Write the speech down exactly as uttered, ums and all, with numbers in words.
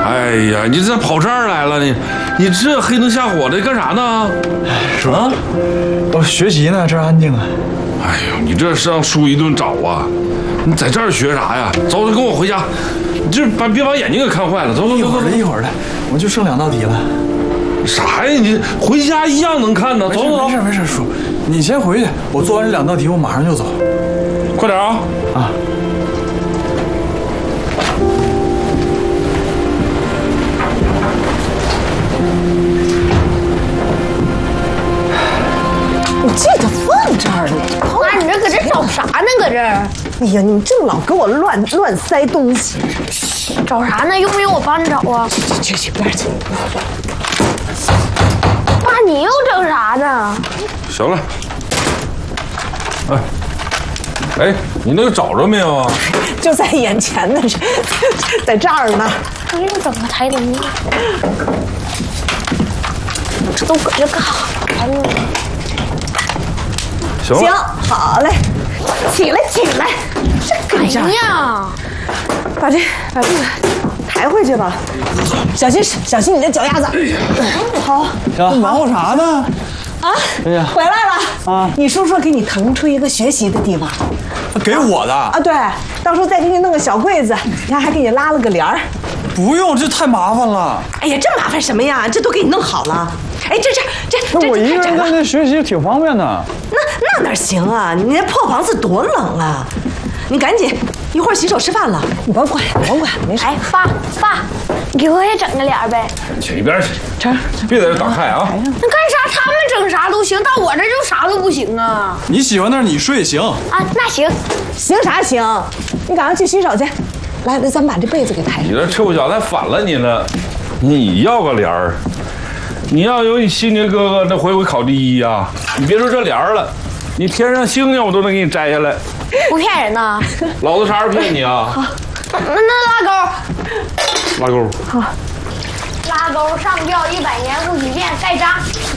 哎呀，你这跑这儿来了，你你这黑灯瞎火的干啥呢？ 什么？我学习呢，这儿安静啊。 哎呦，你这是让书一顿找啊！你在这儿学啥呀？走，跟我回家。你这把别把眼睛给看坏了。走走走走。 一会儿的，一会儿的，我就剩两道题了。 啥呀？你回家一样能看呢。走走走。 没事没事，叔，你先回去，我做完这两道题，我马上就走。 快点啊！ 啊。 你这个放这儿了， 妈，你这搁这找啥呢？搁这儿？ 哎呀，你这老给我乱乱塞东西， 找啥呢？用不用我帮你找啊？ 去去边去。 妈，你又整啥呢？ 行了。哎，哎，你那个找着没有啊？ 就在眼前呢，在这儿呢。 我给你整个台灯。这都搁这干啥呢？ 行行，好嘞，起来起来，这干啥呀？ 把这把这个抬回去吧，小心小心你的脚丫子。好， 行，忙活啥呢？ 啊， 哎呀， 回来了啊！你叔叔给你腾出一个学习的地方， 给我的啊？对，到时候再给你弄个小柜子，你看还给你拉了个帘儿。 不用，这太麻烦了。 哎呀，这麻烦什么呀？这都给你弄好了。哎，这这这那我一个人在那学习挺方便的。 那那哪行啊？你那破房子多冷啊！你赶紧，一会儿洗手吃饭了，你甭管，甭管，没事。 哎，爸爸，你给我也整个帘儿呗。 去一边去， 成， 别在这打开啊！ 那干啥？他们整啥都行，到我这就啥都不行啊！ 你喜欢那儿你睡行啊，那行， 行啥行？你赶快去洗手去。来，那咱把这被子给抬上。 你这臭小子还反了你了！你要个帘儿，你要有你星星哥哥那回回考第一呀、啊！你别说这帘儿了，你天上星星我都能给你摘下来。 不骗人呐！ 老子啥时候骗你啊？ 那那拉钩， 拉钩。 好。 拉钩上吊一百年不许变，盖章。